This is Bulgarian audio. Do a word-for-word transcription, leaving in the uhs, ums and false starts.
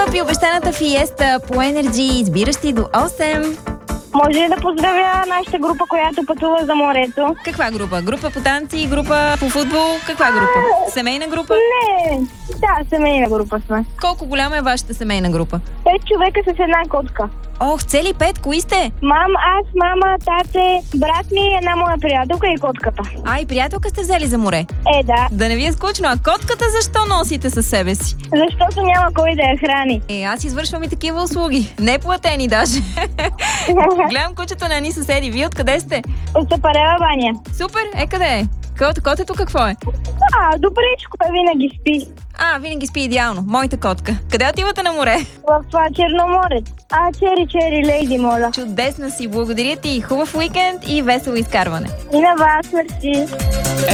Up и обещаната фиеста по Енерджи, избиращи до осем. Може ли да поздравя нашата група, която пътува за морето? Каква група? Група по танци, група по футбол? Каква група? Семейна група? Не, да, семейна група сме. Колко голяма е вашата семейна група? Пет човека с една котка. Ох, цели пет, кои сте? Мам, аз, мама, тате, брат ми, една моя приятелка и котката. А, и приятелка сте взели за море? Е, да. Да не ви е скучно, а котката защо носите със себе си? Защото няма кой да я храни. Е, аз извършвам и такива услуги. Не платени даже. Гледам кучето на едни съседи. Вие откъде сте? От Сапарева баня. Супер, е къде е? Кот, котето какво е? А, добричко, винаги спи. А, винаги спи идеално. Моята котка. Къде отивате на море? В това Черноморец. А, чери, чери, лейди, моля. Чудесна си, благодаря ти. Хубав уикенд и весело изкарване. И на вас, мерси.